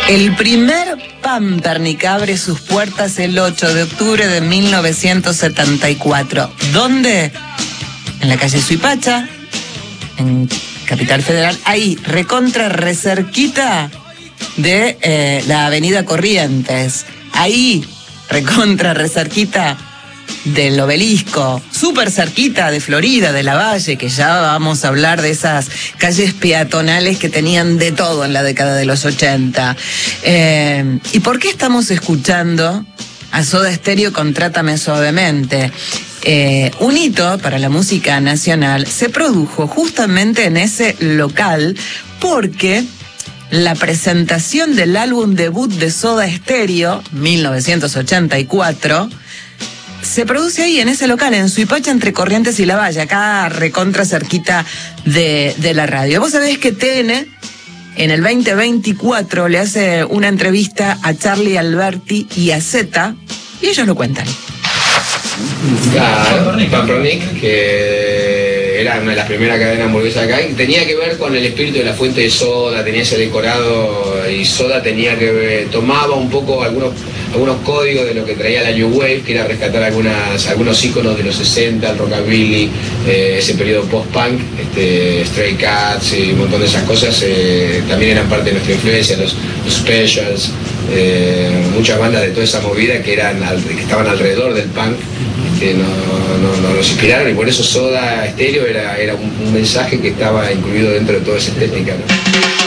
El primer Pampernick abre sus puertas el 8 de octubre de 1974. ¿Dónde? En la calle Suipacha, en Capital Federal. Ahí, recontra recerquita de la avenida Corrientes. Ahí, recontra recerquita del Obelisco, súper cerquita de Florida, de Lavalle, que ya vamos a hablar de esas calles peatonales que tenían de todo en la década de los 80. ¿Y por qué estamos escuchando a Soda Stereo con Trátame Suavemente? Un hito para la música nacional se produjo justamente en ese local porque la presentación del álbum debut de Soda Stereo, 1984, se produce ahí, en ese local, en Suipacha, entre Corrientes y Lavalle, acá recontra cerquita de la radio. Vos sabés que TN, en el 2024, le hace una entrevista a Charlie Alberti y a Zeta, y ellos lo cuentan. Pampernick, que era una de las primeras cadenas hamburguesas acá, y tenía que ver con el espíritu de la fuente de Soda, tenía ese decorado, y Soda tenía que ver, tomaba un poco algunos códigos de lo que traía la New Wave, que era rescatar algunos íconos de los 60, el rockabilly, ese periodo post-punk, Stray Cats y un montón de esas cosas, también eran parte de nuestra influencia, los Specials, muchas bandas de toda esa movida que estaban alrededor del punk, nos inspiraron, y por eso Soda Stereo era un mensaje que estaba incluido dentro de toda esa estética, ¿no?